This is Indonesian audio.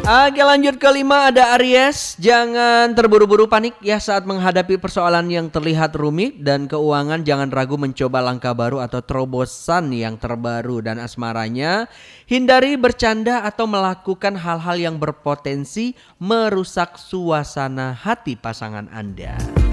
Oke, lanjut kelima ada Aries. Jangan terburu-buru panik ya saat menghadapi persoalan yang terlihat rumit, dan keuangan jangan ragu mencoba langkah baru atau terobosan yang terbaru. Dan asmaranya, hindari bercanda atau melakukan hal-hal yang berpotensi merusak suasana hati pasangan Anda.